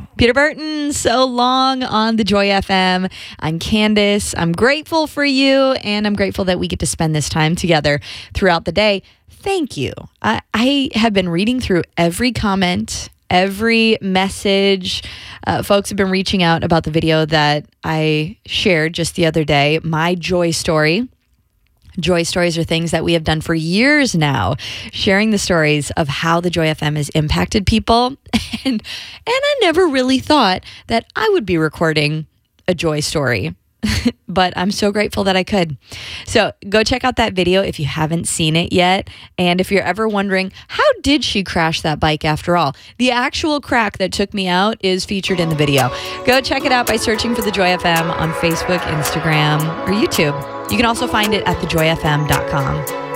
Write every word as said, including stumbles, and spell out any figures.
Peter Burton, so long on the Joy F M. I'm Candace. I'm grateful for you, and I'm grateful that we get to spend this time together throughout the day. Thank you. I, I have been reading through every comment, every message. Uh, folks have been reaching out about the video that I shared just the other day, my joy story. Joy stories are things that we have done for years now, sharing the stories of how the Joy F M has impacted people. And, and I never really thought that I would be recording a joy story, but I'm so grateful that I could. So go check out that video if you haven't seen it yet. And if you're ever wondering, how did she crash that bike after all? The actual crack that took me out is featured in the video. Go check it out by searching for The Joy F M on Facebook, Instagram, or YouTube. You can also find it at the joy f m dot com.